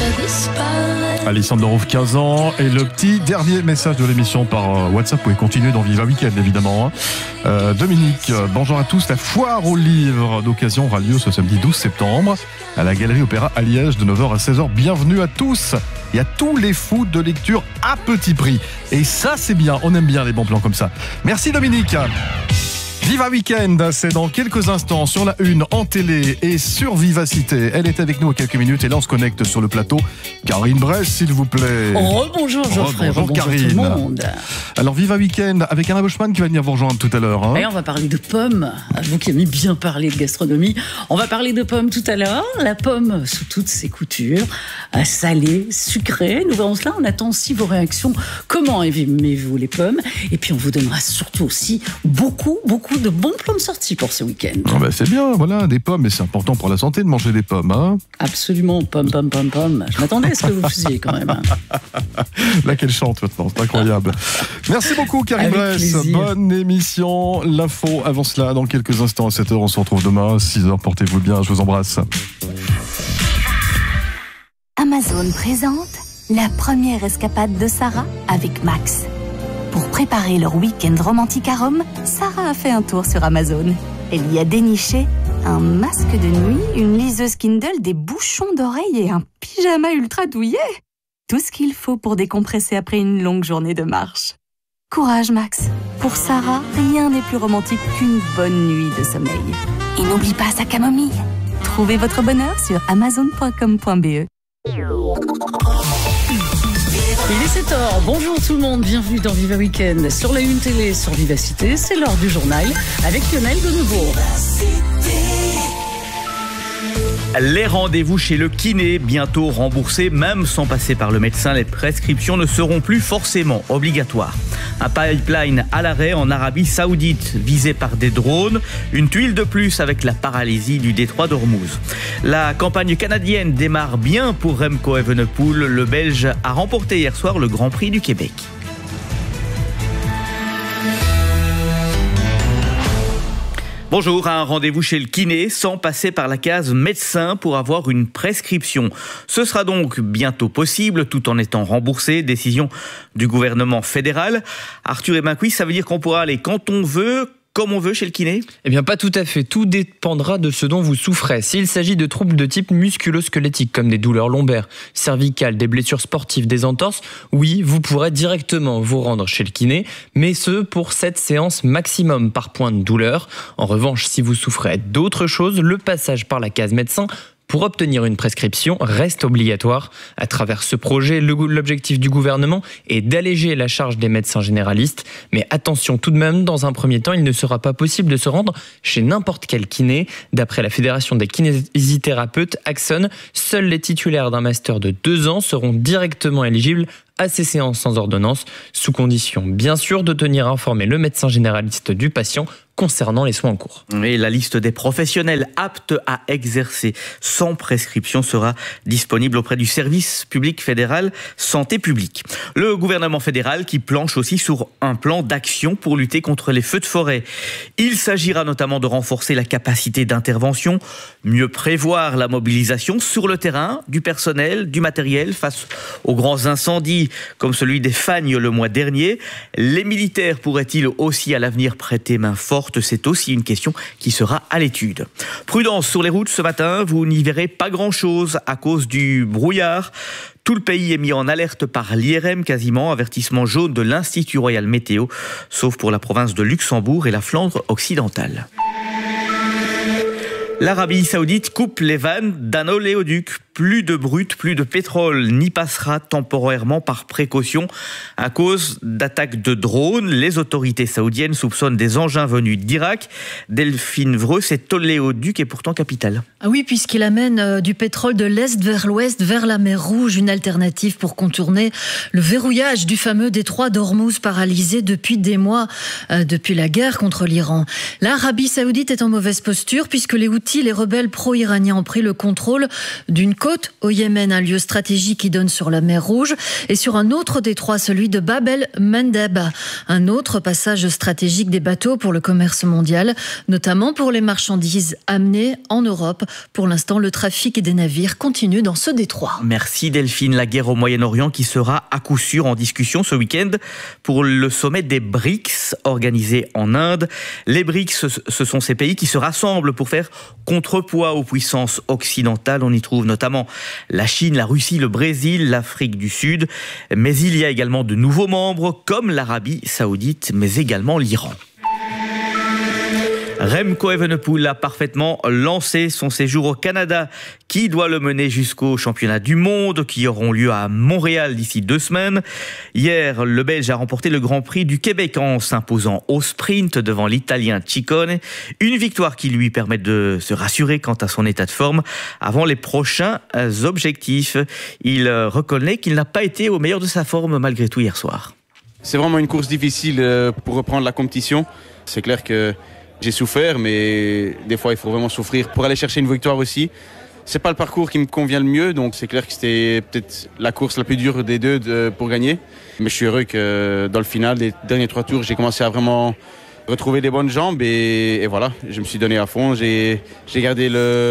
Alessandro Rouve, 15 ans, et le petit dernier message de l'émission par WhatsApp. Vous pouvez continuer dans Viva Weekend, évidemment. Dominique, bonjour à tous. La foire aux livres d'occasion aura lieu ce samedi 12 septembre à la Galerie Opéra à Liège de 9h à 16h. Bienvenue à tous et à tous les fous de lecture à petit prix. Et ça, c'est bien. On aime bien les bons plans comme ça. Merci Dominique. Viva Weekend, c'est dans quelques instants sur la Une, en télé et sur Vivacité. Elle est avec nous à quelques minutes et là on se connecte sur le plateau. Karine Bress, s'il vous plaît. Rebonjour Geoffrey, rebonjour Karine. tout le monde. Alors Viva Weekend avec Anna Boschman qui va venir vous rejoindre tout à l'heure. Hein. Et on va parler de pommes. Vous qui aimez bien parler de gastronomie, on va parler de pommes tout à l'heure. La pomme sous toutes ses coutures, salée, sucrée. Nous verrons cela. On attend aussi vos réactions. Comment aimez-vous les pommes? Et puis on vous donnera surtout aussi beaucoup de bons plans de sortie pour ce week-end. Oh ben c'est bien, voilà, des pommes, mais c'est important pour la santé de manger des pommes. Hein. Absolument, pommes. Je m'attendais à ce que vous faisiez quand même. Là qu'elle chante maintenant, c'est incroyable. Merci beaucoup Karine Bress, bonne émission. L'info avant cela, dans quelques instants à 7h, on se retrouve demain à 6h, portez-vous bien, je vous embrasse. Amazon présente la première escapade de Sarah avec Max. Pour préparer leur week-end romantique à Rome, Sarah a fait un tour sur Amazon. Elle y a déniché un masque de nuit, une liseuse Kindle, des bouchons d'oreilles et un pyjama ultra douillet. Tout ce qu'il faut pour décompresser après une longue journée de marche. Courage Max. Pour Sarah, rien n'est plus romantique qu'une bonne nuit de sommeil. Et n'oublie pas sa camomille. Trouvez votre bonheur sur amazon.com.be. Il est 7h, bonjour tout le monde, bienvenue dans Viva Weekend sur la Une télé, sur Vivacité, c'est l'heure du journal avec Lionel de nouveau. Les rendez-vous chez le kiné, bientôt remboursés, même sans passer par le médecin, les prescriptions ne seront plus forcément obligatoires. Un pipeline à l'arrêt en Arabie Saoudite, visé par des drones, une tuile de plus avec la paralysie du détroit d'Ormuz. La campagne canadienne démarre bien pour Remco Evenepoel, le Belge a remporté hier soir le Grand Prix du Québec. Bonjour, un rendez-vous chez le kiné sans passer par la case médecin pour avoir une prescription. Ce sera donc bientôt possible tout en étant remboursé. Décision du gouvernement fédéral. Arthur et Macouis, ça veut dire qu'on pourra aller quand on veut, comme on veut chez le kiné ? Eh bien pas tout à fait, tout dépendra de ce dont vous souffrez. S'il s'agit de troubles de type musculo-squelettique comme des douleurs lombaires, cervicales, des blessures sportives, des entorses, oui, vous pourrez directement vous rendre chez le kiné, mais ce pour 7 séances maximum par point de douleur. En revanche, si vous souffrez d'autres choses, le passage par la case médecin pour obtenir une prescription reste obligatoire. À travers ce projet, l'objectif du gouvernement est d'alléger la charge des médecins généralistes. Mais attention tout de même, dans un premier temps, il ne sera pas possible de se rendre chez n'importe quel kiné. D'après la Fédération des kinésithérapeutes, Axon, seuls les titulaires d'un master de 2 ans seront directement éligibles à ces séances sans ordonnance, sous condition bien sûr de tenir informé le médecin généraliste du patient concernant les soins en cours. Et la liste des professionnels aptes à exercer sans prescription sera disponible auprès du service public fédéral santé publique. Le gouvernement fédéral qui planche aussi sur un plan d'action pour lutter contre les feux de forêt. Il s'agira notamment de renforcer la capacité d'intervention, mieux prévoir la mobilisation sur le terrain du personnel, du matériel face aux grands incendies comme celui des Fagnes le mois dernier. Les militaires pourraient-ils aussi à l'avenir prêter main forte ? C'est aussi une question qui sera à l'étude. Prudence sur les routes ce matin, vous n'y verrez pas grand-chose à cause du brouillard. Tout le pays est mis en alerte par l'IRM quasiment, avertissement jaune de l'Institut Royal Météo, sauf pour la province de Luxembourg et la Flandre occidentale. L'Arabie Saoudite coupe les vannes d'un oléoduc. Plus de brut, plus de pétrole n'y passera temporairement par précaution à cause d'attaques de drones. Les autorités saoudiennes soupçonnent des engins venus d'Irak. Delphine Vreux, cet oléoduc est pourtant capital. Ah oui, puisqu'il amène du pétrole de l'Est vers l'Ouest, vers la mer Rouge, une alternative pour contourner le verrouillage du fameux détroit d'Ormuz paralysé depuis des mois, depuis la guerre contre l'Iran. L'Arabie Saoudite est en mauvaise posture puisque les Houthis Houthis, les rebelles pro-iraniens ont pris le contrôle d'une côte au Yémen, un lieu stratégique qui donne sur la mer Rouge, et sur un autre détroit, celui de Bab el-Mandeb, un autre passage stratégique des bateaux pour le commerce mondial, notamment pour les marchandises amenées en Europe. Pour l'instant, le trafic des navires continue dans ce détroit. Merci Delphine. La guerre au Moyen-Orient qui sera à coup sûr en discussion ce week-end pour le sommet des BRICS organisé en Inde. Les BRICS, ce sont ces pays qui se rassemblent pour faire contrepoids aux puissances occidentales. On y trouve notamment la Chine, la Russie, le Brésil, l'Afrique du Sud. Mais il y a également de nouveaux membres comme l'Arabie Saoudite, mais également l'Iran. Remco Evenepoel a parfaitement lancé son séjour au Canada, qui doit le mener jusqu'aux championnats du monde qui auront lieu à Montréal d'ici 2 semaines. Hier, le Belge a remporté le Grand Prix du Québec en s'imposant au sprint devant l'Italien Ciccone. Une victoire qui lui permet de se rassurer quant à son état de forme avant les prochains objectifs. Il reconnaît qu'il n'a pas été au meilleur de sa forme malgré tout hier soir. C'est vraiment une course difficile pour reprendre la compétition. C'est clair que j'ai souffert, mais des fois il faut vraiment souffrir pour aller chercher une victoire aussi. C'est pas le parcours qui me convient le mieux, donc c'est clair que c'était peut-être la course la plus dure des deux pour gagner. Mais je suis heureux que dans le final, les derniers 3 tours, j'ai commencé à vraiment retrouver des bonnes jambes et voilà, je me suis donné à fond. J'ai gardé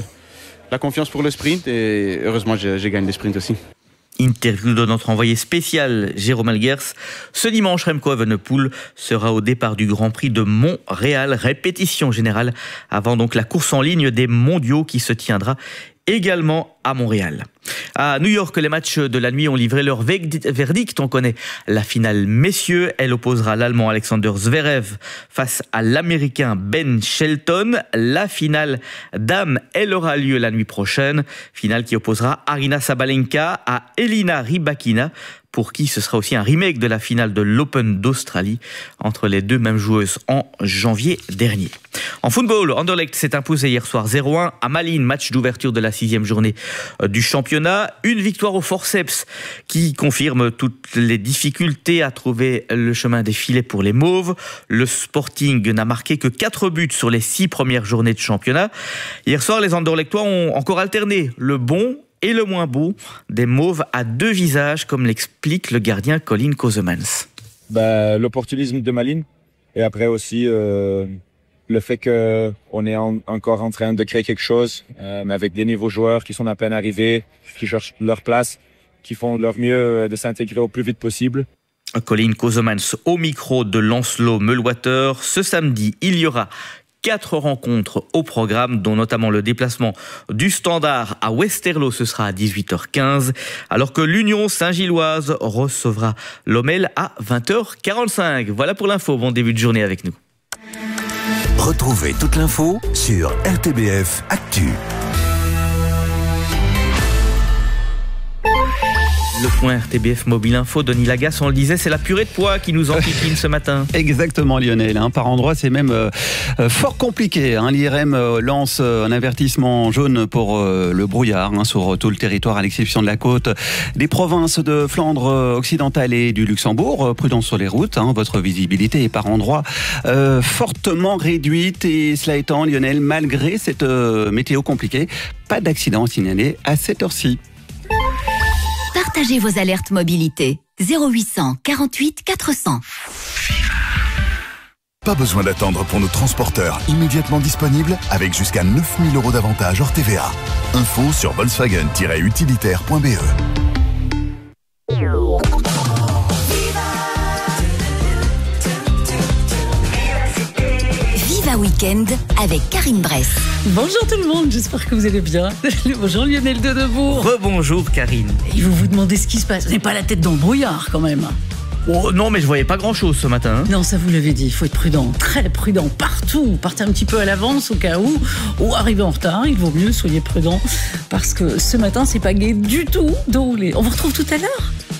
la confiance pour le sprint et heureusement j'ai gagné les sprints aussi. Interview de notre envoyé spécial Jérôme Elguers. Ce dimanche, Remco Evenepoel sera au départ du Grand Prix de Montréal. Répétition générale avant donc la course en ligne des mondiaux qui se tiendra également à Montréal. À New York, les matchs de la nuit ont livré leur verdict. On connaît la finale messieurs. Elle opposera l'Allemand Alexander Zverev face à l'Américain Ben Shelton. La finale dames, elle aura lieu la nuit prochaine. Finale qui opposera Aryna Sabalenka à Elina Rybakina, pour qui ce sera aussi un remake de la finale de l'Open d'Australie entre les deux mêmes joueuses en janvier dernier. En football, Anderlecht s'est imposé hier soir 0-1 à Malines, match d'ouverture de la 6e journée du championnat. Une victoire au forceps qui confirme toutes les difficultés à trouver le chemin des filets pour les Mauves. Le Sporting n'a marqué que 4 buts sur les 6 premières journées de championnat. Hier soir, les Anderlechtois ont encore alterné le bon et le moins beau des Mauves à 2 visages, comme l'explique le gardien Colin Kosemans. L'opportunisme de Malines et après aussi le fait qu'on est encore en train de créer quelque chose, mais avec des nouveaux joueurs qui sont à peine arrivés, qui cherchent leur place, qui font leur mieux de s'intégrer au plus vite possible. Colin Kosemans au micro de Lancelot Meulewater. Ce samedi, il y aura 4 rencontres au programme, dont notamment le déplacement du Standard à Westerlo, ce sera à 18h15, alors que l'Union Saint-Gilloise recevra Lommel à 20h45. Voilà pour l'info, bon début de journée avec nous. Retrouvez toute l'info sur RTBF Actu. Le point RTBF Mobile Info, Denis Lagasse, on le disait, c'est la purée de pois qui nous enquiquine ce matin. Exactement Lionel, par endroits c'est même fort compliqué. L'IRM lance un avertissement jaune pour le brouillard sur tout le territoire à l'exception de la côte des provinces de Flandre occidentale et du Luxembourg. Prudence sur les routes, votre visibilité est par endroits fortement réduite et cela étant Lionel, malgré cette météo compliquée, pas d'accident signalé à cette heure-ci. Partagez vos alertes mobilité. 0800 48 400. Pas besoin d'attendre pour nos transporteurs immédiatement disponibles avec jusqu'à 9 000 € d'avantage hors TVA. Info sur volkswagen-utilitaire.be. Viva Weekend avec Karine Bress. Bonjour tout le monde, j'espère que vous allez bien. Bonjour Lionel Dedebourg. Rebonjour Karine. Et vous vous demandez ce qui se passe. Vous n'avez pas la tête dans le brouillard quand même. Oh non, mais je voyais pas grand-chose ce matin. Non, ça vous l'avez dit, il faut être prudent, très prudent, partout. Partez un petit peu à l'avance au cas où, ou arrivez en retard, il vaut mieux, soyez prudent, parce que ce matin, c'est pas gai du tout de rouler. On vous retrouve tout à l'heure.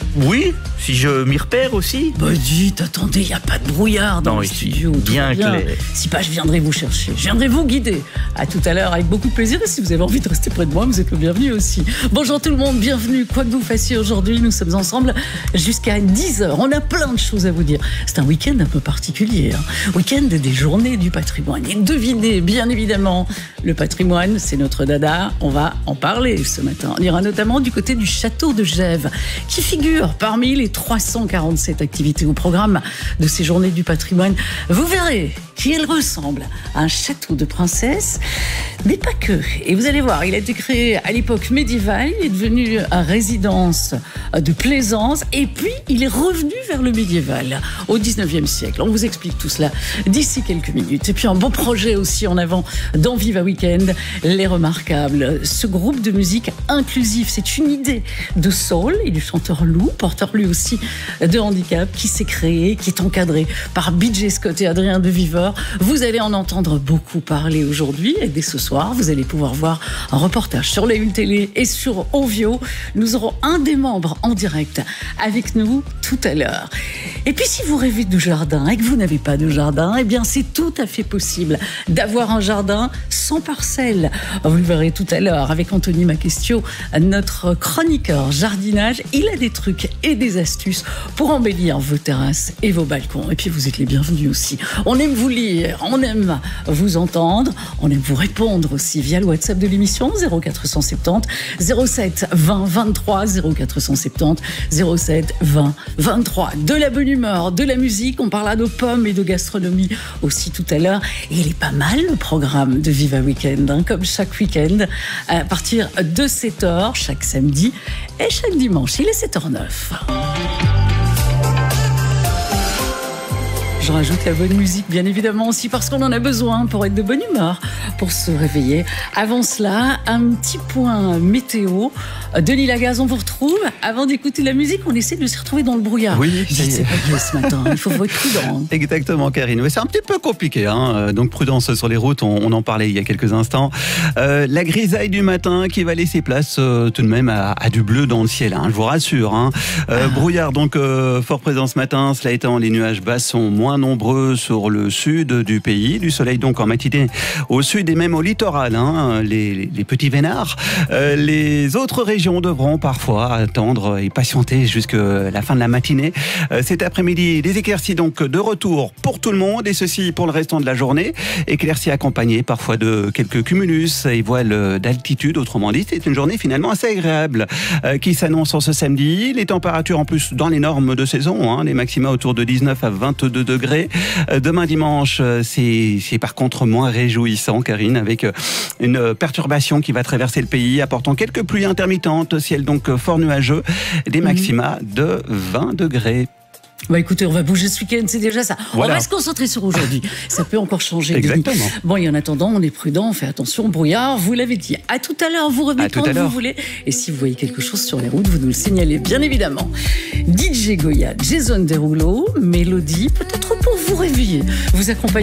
Oui, si je m'y repère aussi. Bah dites, attendez, il n'y a pas de brouillard dans le studio. Bien clair. Si pas, je viendrai vous chercher. Je viendrai vous guider. À tout à l'heure avec beaucoup de plaisir. Et si vous avez envie de rester près de moi, vous êtes le bienvenu aussi. Bonjour tout le monde, bienvenue. Quoi que vous fassiez aujourd'hui, nous sommes ensemble jusqu'à 10h. On a plein de choses à vous dire. C'est un week-end un peu particulier. Week-end des journées du patrimoine. Et devinez, bien évidemment, le patrimoine, c'est notre dada. On va en parler ce matin. On ira notamment du côté du château de Gèves, qui figure parmi les 347 activités au programme de ces journées du patrimoine. Vous verrez qu'il ressemble à un château de princesse, mais pas que. Et vous allez voir, il a été créé à l'époque médiévale, il est devenu une résidence de plaisance, et puis il est revenu vers le médiéval au 19e siècle. On vous explique tout cela d'ici quelques minutes. Et puis un beau projet aussi en avant dans Viva Weekend, Les Remarquables. Ce groupe de musique inclusif, c'est une idée de soul et du chanteur Lou, porteur lui aussi de handicap, qui s'est créé, qui est encadré par BJ Scott et Adrien de Viveur. Vous allez en entendre beaucoup parler aujourd'hui, et dès ce soir, vous allez pouvoir voir un reportage sur la Une Télé et sur Ovio. Nous aurons un des membres en direct avec nous tout à l'heure. Et puis si vous rêvez de jardin et que vous n'avez pas de jardin, eh bien c'est tout à fait possible d'avoir un jardin sans parcelle. Vous le verrez tout à l'heure avec Anthony Macestio, notre chroniqueur jardinage. Il a des trucs et des astuces pour embellir vos terrasses et vos balcons. Et puis vous êtes les bienvenus aussi. On aime vous lire, on aime vous entendre, on aime vous répondre aussi via le WhatsApp de l'émission 0470 07 20 23 0470 07 20 23. De la bonne humeur, de la musique, on parlera de pommes et de gastronomie aussi tout à l'heure. Et il est pas mal le programme de Viva Weekend, comme chaque week-end, à partir de 7h, chaque samedi et chaque dimanche. Il est 7h09. Je rajoute la bonne musique, bien évidemment, aussi parce qu'on en a besoin pour être de bonne humeur, pour se réveiller. Avant cela, un petit point météo. Denis Lagaz, on vous retrouve. Avant d'écouter la musique, on essaie de se retrouver dans le brouillard. Oui, c'est pas bien ce matin, il faut être prudent. Exactement, Karine. C'est un petit peu compliqué, donc prudence sur les routes, on en parlait il y a quelques instants. La grisaille du matin qui va laisser place tout de même à du bleu dans le ciel, je vous rassure. Brouillard donc fort présent ce matin, cela étant, les nuages bas sont moins nombreux sur le sud du pays. Du soleil donc en matinée au sud et même au littoral, les petits vénards. Les autres régions devront parfois attendre et patienter jusqu'à la fin de la matinée. Cet après-midi, des éclaircies donc de retour pour tout le monde, et ceci pour le restant de la journée. Éclaircies accompagnées parfois de quelques cumulus et voiles d'altitude. Autrement dit, c'est une journée finalement assez agréable qui s'annonce en ce samedi. Les températures en plus dans les normes de saison, les maxima autour de 19 à 22 degrés. Demain dimanche, c'est par contre moins réjouissant, Karine, avec une perturbation qui va traverser le pays, apportant quelques pluies intermittentes, ciel donc fort nuageux, des maxima de 20 degrés. Bah écoutez, on va bouger ce week-end, c'est déjà ça. Voilà. On va se concentrer sur aujourd'hui. Ça peut encore changer. Exactement. Bon, et en attendant, on est prudent, on fait attention au brouillard, vous l'avez dit. À tout à l'heure, vous revenez quand vous voulez. Et si vous voyez quelque chose sur les routes, vous nous le signalez, bien évidemment. DJ Goya, Jason Derulo, Mélodie, peut-être pour vous réveiller, vous accompagner.